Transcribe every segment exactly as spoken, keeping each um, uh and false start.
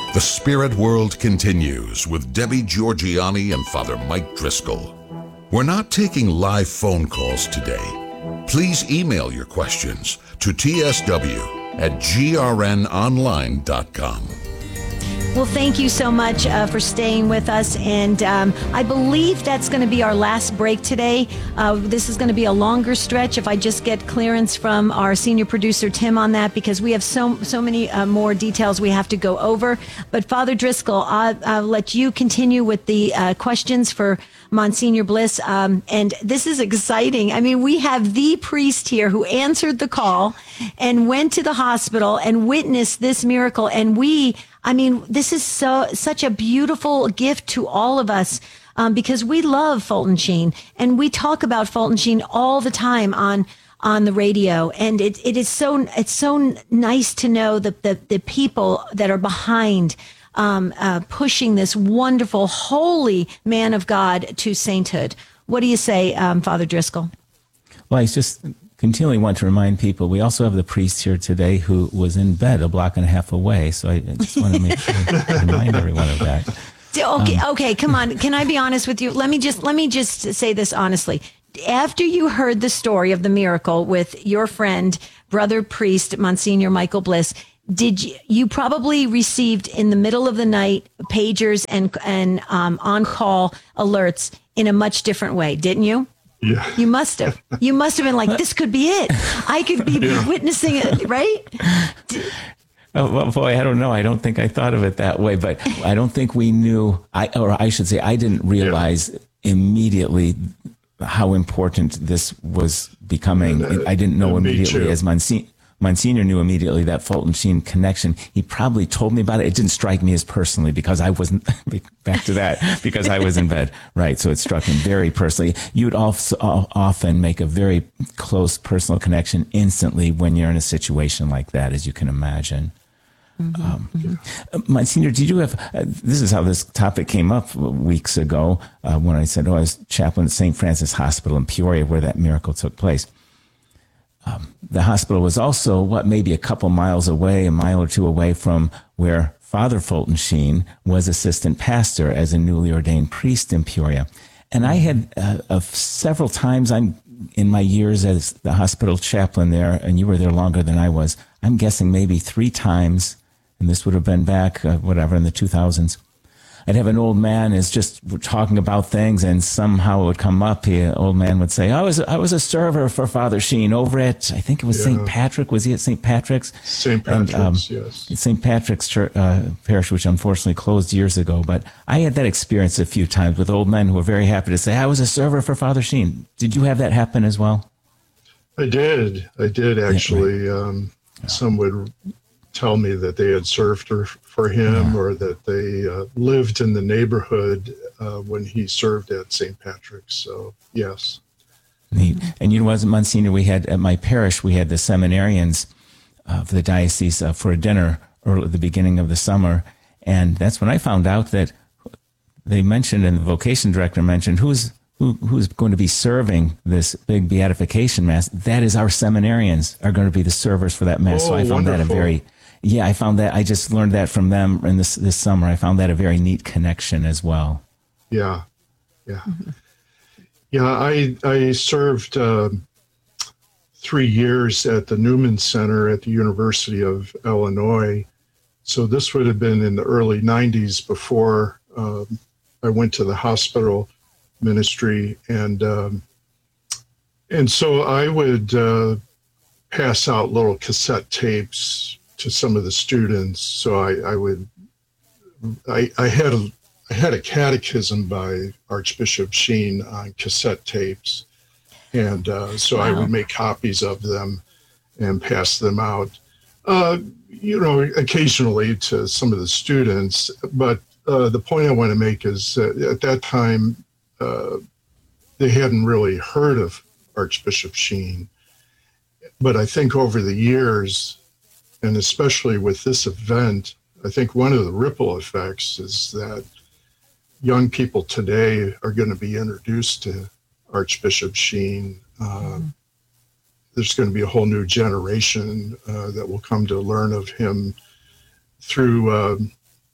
The Spirit World continues with Debbie Georgiani and Father Mike Driscoll. We're not taking live phone calls today. Please email your questions to t s w at g r n online dot com. Well, thank you so much uh, for staying with us. And um, I believe that's going to be our last break today. Uh, this is going to be a longer stretch if I just get clearance from our senior producer, Tim, on that, because we have so so many uh, more details we have to go over. But Father Driscoll, I'll, I'll let you continue with the uh, questions for Monsignor Bliss. Um, and this is exciting. I mean, we have the priest here who answered the call and went to the hospital and witnessed this miracle. And we... I mean, this is so such a beautiful gift to all of us um, because we love Fulton Sheen and we talk about Fulton Sheen all the time on on the radio, and it it is so it's so nice to know that the the people that are behind um, uh, pushing this wonderful holy man of God to sainthood. What do you say, um, Father Driscoll? Well, I just continually want to remind people, we also have the priest here today who was in bed a block and a half away. So I just want to make sure to remind everyone of that. Okay, um, okay, come on. Can I be honest with you? Let me just let me just say this honestly. After you heard the story of the miracle with your friend, brother priest, Monsignor Michael Bliss, did you, you probably received in the middle of the night pagers and and um, on-call alerts in a much different way, didn't you? Yeah. You must have. You must have been like, this could be it. I could be yeah. witnessing it, right? Oh, well, boy, I don't know. I don't think I thought of it that way, but I don't think we knew, I, or I should say, I didn't realize yeah. immediately how important this was becoming. Uh, I didn't know immediately as Monsignor. Monsignor knew immediately that Fulton Sheen connection. He probably told me about it. It didn't strike me as personally because I wasn't, back to that, because I was in bed. Right. So it struck him very personally. You would also often make a very close personal connection instantly when you're in a situation like that, as you can imagine. Mm-hmm. Um, mm-hmm. Monsignor, did you have, uh, this is how this topic came up weeks ago uh, when I said, oh, I was chaplain at Saint Francis Hospital in Peoria where that miracle took place. Um, the hospital was also, what, maybe a couple miles away, a mile or two away from where Father Fulton Sheen was assistant pastor as a newly ordained priest in Peoria. And I had uh, uh, several times I'm in my years as the hospital chaplain there, and you were there longer than I was, I'm guessing maybe three times, and this would have been back, uh, whatever, in the two thousands. I'd have an old man is just talking about things, and somehow it would come up. The old man would say, I was I was a server for Father Sheen over at, I think it was yeah. Saint Patrick. Was he at Saint Patrick's? Saint Patrick's, and, um, yes. Saint Patrick's church, uh, parish, which unfortunately closed years ago. But I had that experience a few times with old men who were very happy to say, I was a server for Father Sheen. Did you have that happen as well? I did. I did, actually. Yeah, right. um, yeah. Some would tell me that they had served her for him, yeah. or that they uh, lived in the neighborhood uh, when he served at Saint Patrick's. So, yes. Neat. And you know, as Monsignor, we had at my parish, we had the seminarians of the diocese uh, for a dinner early at the beginning of the summer. And that's when I found out that they mentioned, and the vocation director mentioned, who's who, who's going to be serving this big beatification mass. That is, our seminarians are going to be the servers for that mass. Oh, so I found wonderful. that a very... Yeah, I found that, I just learned that from them in this this summer. I found that a very neat connection as well. Yeah, yeah. Mm-hmm. Yeah, I I served uh, three years at the Newman Center at the University of Illinois. So this would have been in the early nineties before um, I went to the hospital ministry. And, um, and so I would uh, pass out little cassette tapes to some of the students. So I, I would, I, I had a, I had a catechism by Archbishop Sheen on cassette tapes. And uh, so wow. I would make copies of them and pass them out, uh, you know, occasionally to some of the students. But uh, the point I want to make is that at that time, uh, they hadn't really heard of Archbishop Sheen. But I think over the years, and especially with this event, I think one of the ripple effects is that young people today are going to be introduced to Archbishop Sheen. Uh, mm-hmm. There's going to be a whole new generation uh, that will come to learn of him through uh,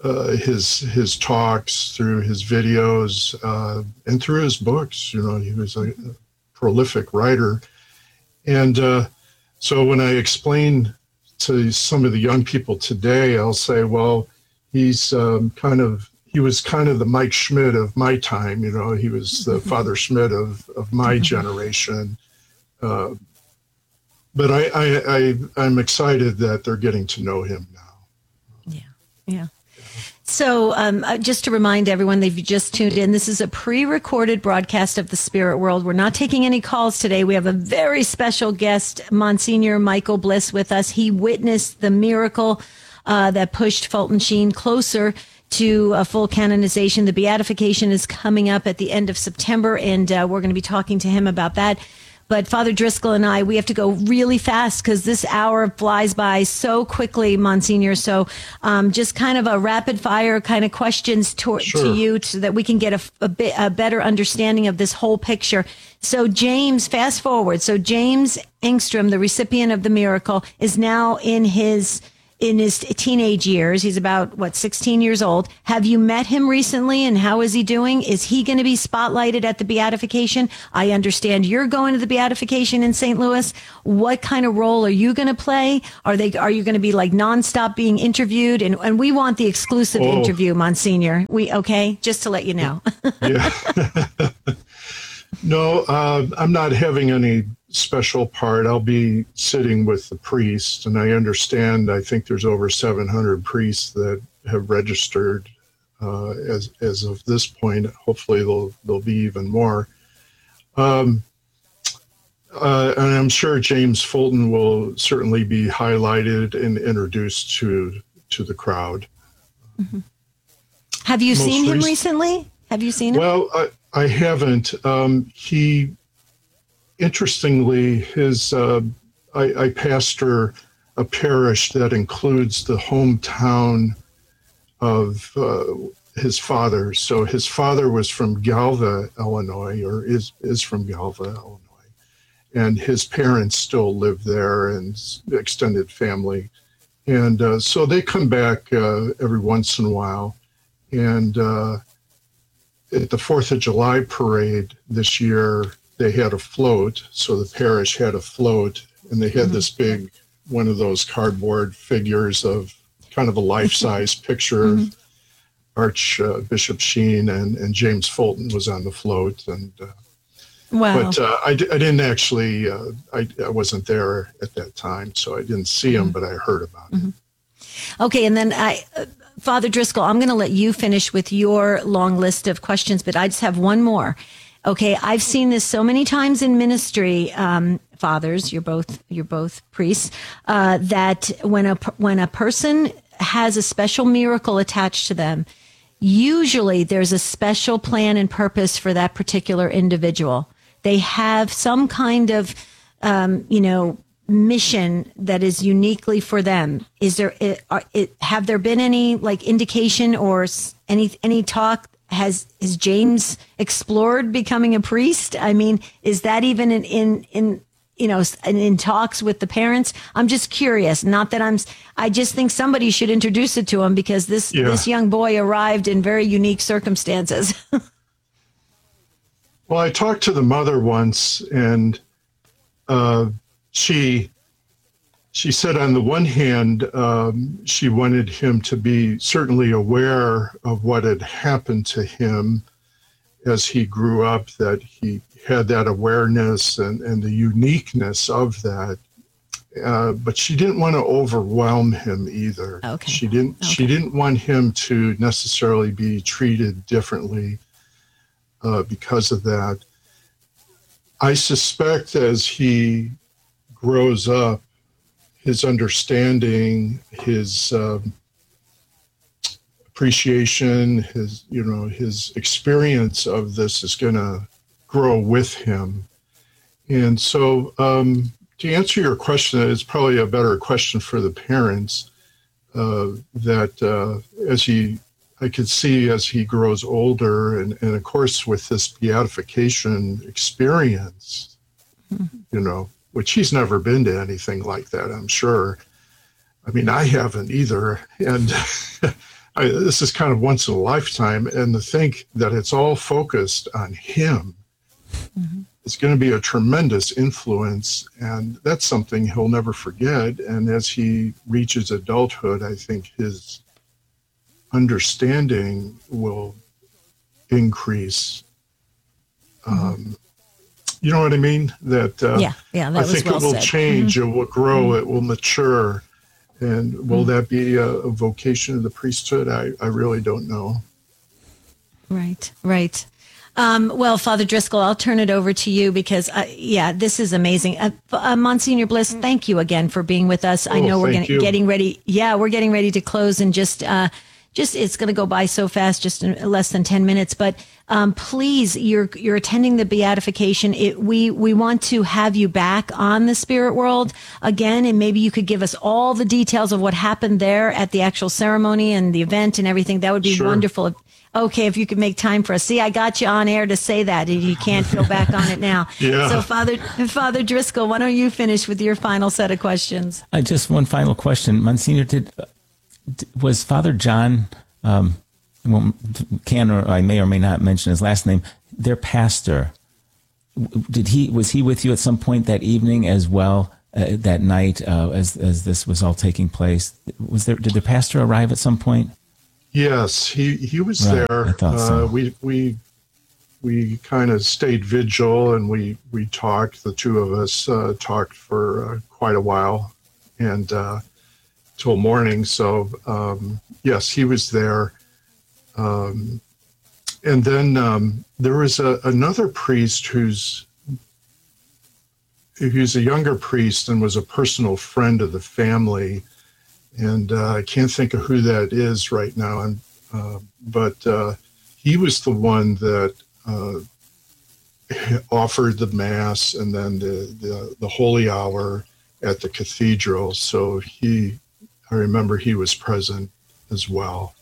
uh, his his talks, through his videos, uh, and through his books. You know, he was a, a prolific writer. And uh, so when I explain to some of the young people today, I'll say, well, he's um, kind of, he was kind of the Mike Schmidt of my time. You know, he was the Father Schmidt of, of my generation. Uh, but I, I, I, I'm excited that they're getting to know him now. Yeah, yeah. So um, uh, just to remind everyone, they've just tuned in, this is a pre-recorded broadcast of the Spirit World. We're not taking any calls today. We have a very special guest, Monsignor Michael Bliss, with us. He witnessed the miracle uh, that pushed Fulton Sheen closer to a full canonization. The beatification is coming up at the end of September, and uh, we're going to be talking to him about that. But Father Driscoll and I, we have to go really fast because this hour flies by so quickly, Monsignor. So um, just kind of a rapid fire kind of questions to, Sure. to you so that we can get a, a, bit, a better understanding of this whole picture. So James, fast forward. So James Engstrom, the recipient of the miracle, is now in his in his teenage years. He's about, what, sixteen years old. Have you met him recently, and how is he doing? Is he going to be spotlighted at the beatification? I understand you're going to the beatification in Saint Louis. What kind of role are you going to play? Are they? Are you going to be like nonstop being interviewed? And, and we want the exclusive Oh. interview, Monsignor. We, okay? Just to let you know. Yeah. No, uh, I'm not having any special part. I'll be sitting with the priest, and I understand, I think there's over seven hundred priests that have registered uh, as as of this point. Hopefully there'll, there'll be even more. Um, uh, and I'm sure James Fulton will certainly be highlighted and introduced to to the crowd. Have you Most seen him rec- recently? Have you seen him? Well, I, I haven't. Um, he, interestingly, his uh, I, I pastor a parish that includes the hometown of uh, his father. So his father was from Galva, Illinois, or is is from Galva, Illinois, and his parents still live there and extended family, and uh, so they come back uh, every once in a while, and. Uh, At the Fourth of July parade this year, they had a float. So the parish had a float, and they had mm-hmm. this big, one of those cardboard figures of kind of a life-size picture mm-hmm. of Archbishop Sheen, and, and James Fulton was on the float. And uh, wow. But uh, I, I didn't actually, uh, I, I wasn't there at that time, so I didn't see him, mm-hmm. but I heard about mm-hmm. him. Okay, and then I... Uh, Father Driscoll, I'm going to let you finish with your long list of questions, but I just have one more. Okay, I've seen this so many times in ministry, um, fathers. You're both you're both priests. Uh, that when a when a person has a special miracle attached to them, usually there's a special plan and purpose for that particular individual. They have some kind of, um, you know. mission that is uniquely for them. Is there, it, are, it, have there been any like indication or any, any talk? Has, has James explored becoming a priest? I mean, is that even in, in, in, you know, in, in talks with the parents? I'm just curious. Not that I'm, I just think somebody should introduce it to him because this, yeah. this young boy arrived in very unique circumstances. Well, I talked to the mother once, and, uh, She she said on the one hand, um, she wanted him to be certainly aware of what had happened to him as he grew up, that he had that awareness and, and the uniqueness of that. Uh, but she didn't want to overwhelm him either. Okay. She didn't okay. she didn't want him to necessarily be treated differently uh, because of that. I suspect as he grows up, his understanding, his um, appreciation, his, you know, his experience of this is going to grow with him. And so um, to answer your question, it's probably a better question for the parents, uh, that uh, as he, I could see as he grows older, and, and of course with this beatification experience, mm-hmm. you know, which he's never been to anything like that, I'm sure. I mean, I haven't either. And I, this is kind of once in a lifetime, and to think that it's all focused on him, mm-hmm. it's going to be a tremendous influence, and that's something he'll never forget. And as he reaches adulthood, I think his understanding will increase. Mm-hmm. Um, you know what I mean? That uh, yeah, yeah, that I was think well it will said. change, Mm-hmm. it will grow, mm-hmm. it will mature. And will mm-hmm. that be a, a vocation of the priesthood? I, I really don't know. Right, right. Um, well, Father Driscoll, I'll turn it over to you because, uh, yeah, this is amazing. Uh, uh, Monsignor Bliss, thank you again for being with us. I Oh, know we're thank getting, you. getting ready. Yeah, we're getting ready to close and just, uh, just it's going to go by so fast, just in less than ten minutes. But um, please, you're you're attending the beatification. It, we we want to have you back on the Spirit World again, and maybe you could give us all the details of what happened there at the actual ceremony and the event and everything. That would be Sure. wonderful. Okay, if you could make time for us. See, I got you on air to say that, and you can't go back on it now. Yeah. So, Father Father Driscoll, why don't you finish with your final set of questions? I just one final question, Monsignor. Did was Father John? Um, well, can or I may or may not mention his last name. Their pastor. Did he was he with you at some point that evening as well? Uh, that night, uh, as as this was all taking place, was there? Did the pastor arrive at some point? Yes, he, he was Right, there. I thought so. Uh, we we we kind of stayed vigil, and we we talked. The two of us uh, talked for uh, quite a while, and uh, till morning. So um, yes, he was there. Um, and then um, there was a, another priest who's who's a younger priest and was a personal friend of the family. And uh, I can't think of who that is right now. And, uh, but uh, he was the one that uh, offered the Mass and then the, the, the Holy Hour at the cathedral. So he, I remember he was present as well.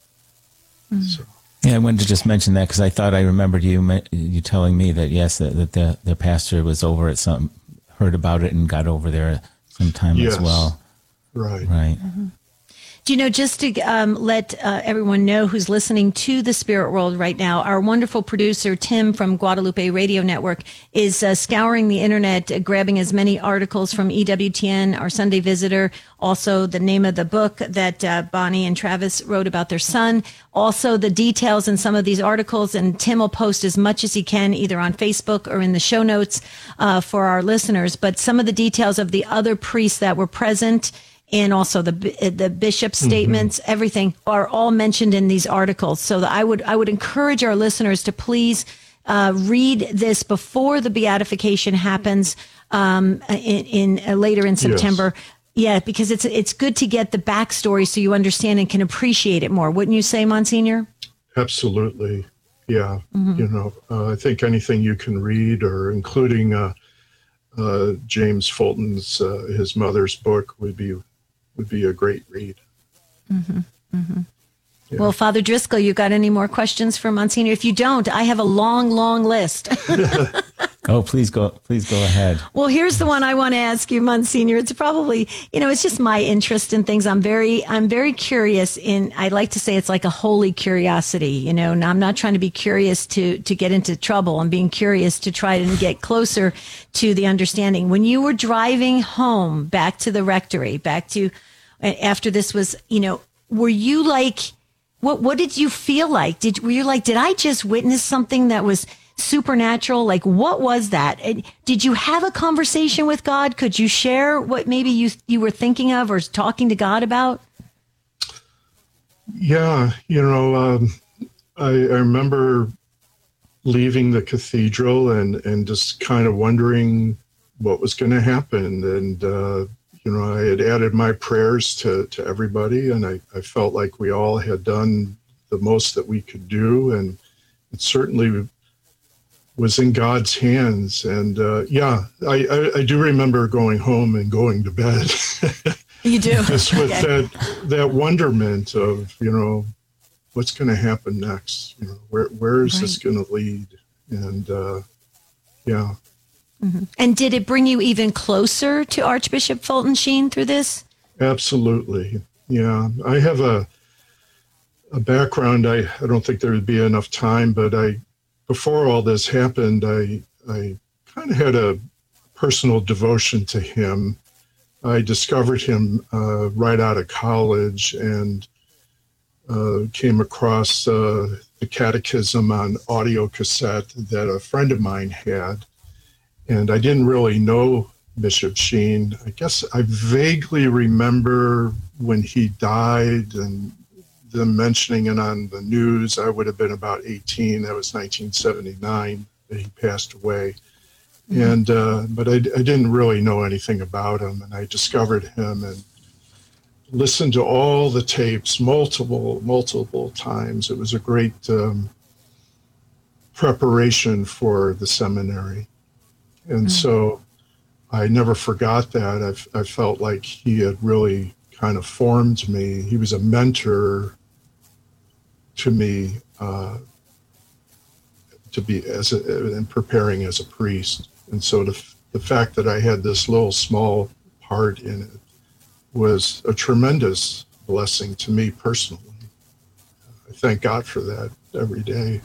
Mm. So. Yeah, I wanted to just mention that because I thought I remembered you you telling me that, yes, that, that the, the pastor was over at some, heard about it and got over there sometime Yes. as well. Right. Right. Mm-hmm. Do you know, just to um, let uh, everyone know who's listening to the Spirit World right now, our wonderful producer, Tim from Guadalupe Radio Network, is uh, scouring the internet, uh, grabbing as many articles from E W T N, our Sunday Visitor, also the name of the book that uh, Bonnie and Travis wrote about their son, also the details in some of these articles, and Tim will post as much as he can either on Facebook or in the show notes uh, for our listeners. But some of the details of the other priests that were present and also the the bishop's statements, mm-hmm. everything are all mentioned in these articles. So I would I would encourage our listeners to please uh, read this before the beatification happens um, in, in uh, later in September. Yes. Yeah, because it's it's good to get the backstory so you understand and can appreciate it more. Wouldn't you say, Monsignor? Absolutely. Yeah. Mm-hmm. You know, uh, I think anything you can read, or including uh, uh, James Fulton's uh, his mother's book, would be. would be a great read. Mm-hmm. Mm-hmm. Yeah. Well, Father Driscoll, you got any more questions for Monsignor? If you don't, I have a long, long list. Oh, please go, please go ahead. Well, here's the one I want to ask you, Monsignor. It's probably, you know, it's just my interest in things. I'm very, I'm very curious in, I like to say it's like a holy curiosity, you know, and I'm not trying to be curious to, to get into trouble. I'm being curious to try and get closer to the understanding. When you were driving home back to the rectory, back to, after this was, you know, were you like, what, what did you feel like? Did, were you like, did I just witness something that was supernatural? Like, what was that? And did you have a conversation with God? Could you share what maybe you you were thinking of or talking to God about? Yeah, you know, um, I, I remember leaving the cathedral and, and just kind of wondering what was going to happen. And, uh, you know, I had added my prayers to, to everybody, and I, I felt like we all had done the most that we could do. And it certainly was in God's hands. And uh, yeah, I, I, I do remember going home and going to bed. You do? Just with Okay. that, that wonderment of, you know, what's going to happen next? You know, where, where is Right. this going to lead? And uh, yeah. Mm-hmm. And did it bring you even closer to Archbishop Fulton Sheen through this? Absolutely. Yeah. I have a, a background, I, I don't think there would be enough time, but I, before all this happened, I, I kind of had a personal devotion to him. I discovered him uh, right out of college and uh, came across uh, the catechism on audio cassette that a friend of mine had. And I didn't really know Bishop Sheen. I guess I vaguely remember when he died and them mentioning it on the news. I would have been about eighteen. That was nineteen seventy-nine that he passed away. Mm-hmm. And, uh, but I, I didn't really know anything about him. And I discovered him and listened to all the tapes multiple, multiple times. It was a great um, preparation for the seminary. And mm-hmm. so I never forgot that. I, I felt like he had really kind of formed me. He was a mentor to me uh, to be as a, in preparing as a priest. And so the, the fact that I had this little small part in it was a tremendous blessing to me personally. I thank God for that every day.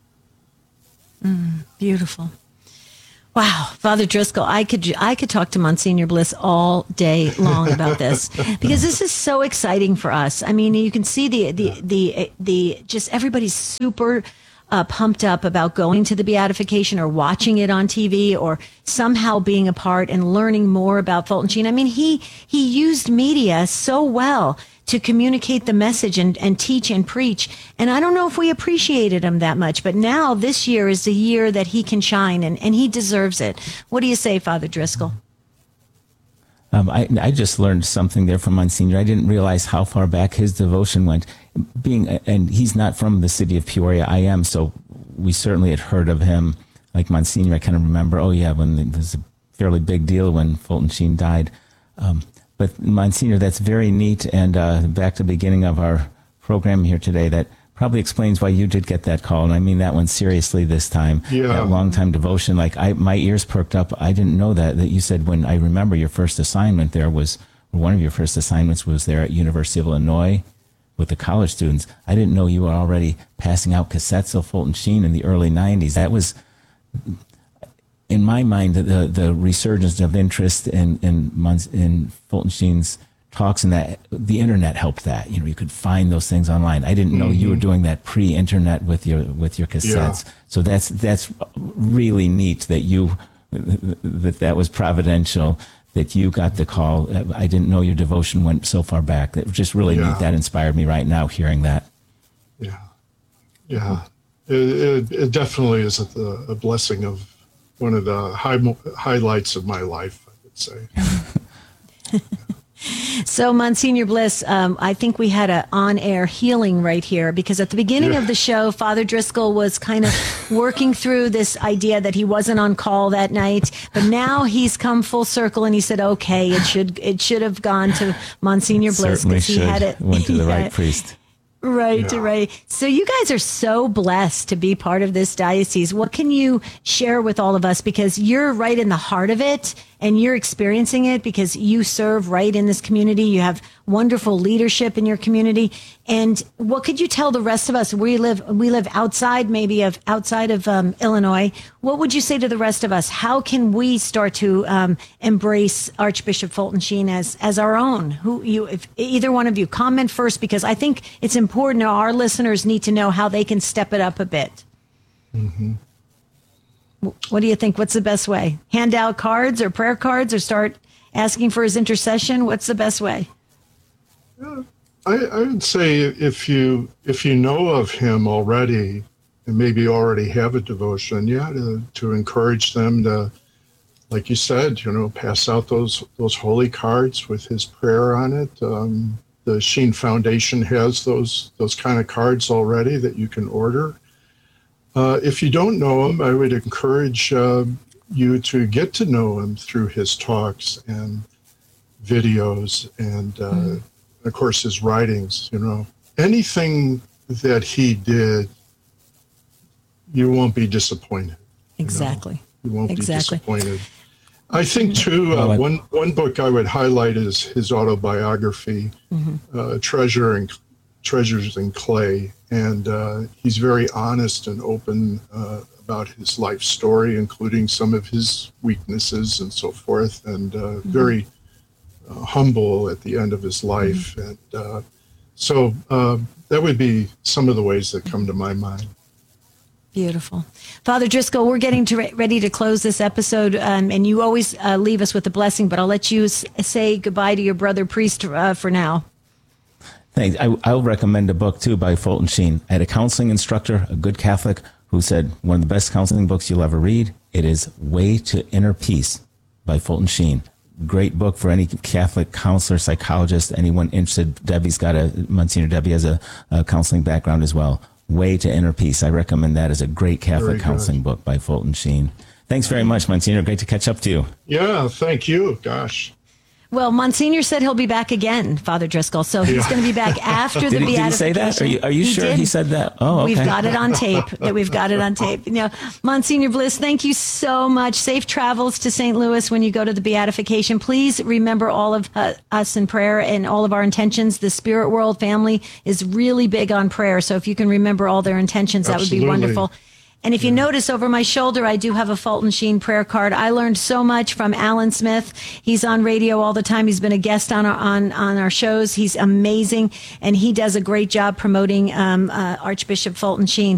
Mm, beautiful. Wow, Father Driscoll, I could I could talk to Monsignor Bliss all day long about this because this is so exciting for us. I mean, you can see the the the the just everybody's super uh, pumped up about going to the beatification or watching it on T V or somehow being a part and learning more about Fulton Sheen. I mean, he he used media so well to communicate the message and, and teach and preach. And I don't know if we appreciated him that much, but now this year is the year that he can shine and, and he deserves it. What do you say, Father Driscoll? Um, I, I just learned something there from Monsignor. I didn't realize how far back his devotion went. Being, and he's not from the city of Peoria. I am, so we certainly had heard of him. Like Monsignor, I kind of remember, oh yeah, when it was a fairly big deal when Fulton Sheen died. Um, But Monsignor, that's very neat. And uh, back to the beginning of our program here today, that probably explains why you did get that call. And I mean that one seriously this time. Yeah. That long time devotion. Like I, my ears perked up. I didn't know that. That you said when I remember your first assignment there was, or one of your first assignments was there at University of Illinois with the college students. I didn't know you were already passing out cassettes of Fulton Sheen in the early nineties. That was, in my mind, the the resurgence of interest in in, in Fulton Sheen's talks and that the internet helped that. You know, you could find those things online. I didn't know mm-hmm. you were doing that pre-internet with your with your cassettes. Yeah. So that's that's really neat that you that that was providential that you got the call. I didn't know your devotion went so far back. It was just really yeah. neat. That inspired me right now hearing that. Yeah, yeah, it it, it definitely is a, a blessing of. One of the high, highlights of my life, I would say. So, Monsignor Bliss, um, I think we had an on-air healing right here because at the beginning yeah. of the show, Father Driscoll was kind of working through this idea that he wasn't on call that night, but now he's come full circle and he said, "Okay, it should it should have gone to Monsignor Bliss because he had it went to the yeah. right priest." Right, yeah. right. So you guys are so blessed to be part of this diocese. What can you share with all of us? Because you're right in the heart of it and you're experiencing it because you serve right in this community. You have wonderful leadership in your community. And what could you tell the rest of us? We live, we live outside, maybe of outside of um, Illinois. What would you say to the rest of us? How can we start to um, embrace Archbishop Fulton Sheen as as our own? Who you, if either one of you comment first, because I think it's important. Our listeners need to know how they can step it up a bit. Mm-hmm. What do you think? What's the best way? Hand out cards or prayer cards, or start asking for his intercession? What's the best way? Yeah, I, I would say if you if you know of him already and maybe already have a devotion, yeah, to, to encourage them to, like you said, you know, pass out those those holy cards with his prayer on it. Um, the Sheen Foundation has those those kind of cards already that you can order. Uh, if you don't know him, I would encourage uh, you to get to know him through his talks and videos and, uh, mm. of course, his writings. You know, anything that he did, you won't be disappointed. Exactly. You, know? You won't exactly. be disappointed. I think, too, uh, one, one book I would highlight is his autobiography, mm-hmm. uh, Treasure and treasures in clay. And uh, he's very honest and open uh, about his life story, including some of his weaknesses and so forth, and uh, mm-hmm. very uh, humble at the end of his life. Mm-hmm. And uh, so uh, that would be some of the ways that come to my mind. Beautiful. Father Driscoll, we're getting to re- ready to close this episode, um, and you always uh, leave us with a blessing, but I'll let you s- say goodbye to your brother priest uh, for now. Thanks. I, I'll recommend a book, too, by Fulton Sheen. I had a counseling instructor, a good Catholic, who said, one of the best counseling books you'll ever read, it is Way to Inner Peace by Fulton Sheen. Great book for any Catholic counselor, psychologist, anyone interested. Debbie's got a, Monsignor Debbie has a, a counseling background as well. Way to Inner Peace. I recommend that as a great Catholic counseling book by Fulton Sheen. Thanks very much, Monsignor. Great to catch up to you. Yeah, thank you. Gosh. Well, Monsignor said he'll be back again, Father Driscoll. So he's yeah. going to be back after the did, beatification. Did he say that? Are you, are you he sure did. he said that? Oh, okay. We've got it on tape. That we've got it on tape. You know, Monsignor Bliss, thank you so much. Safe travels to Saint Louis when you go to the beatification. Please remember all of uh, us in prayer and all of our intentions. The Spirit World family is really big on prayer. So if you can remember all their intentions, that Absolutely. would be wonderful. And if you yeah. notice over my shoulder, I do have a Fulton Sheen prayer card. I learned so much from Alan Smith. He's on radio all the time. He's been a guest on our, on, on our shows. He's amazing. And he does a great job promoting um, uh, Archbishop Fulton Sheen.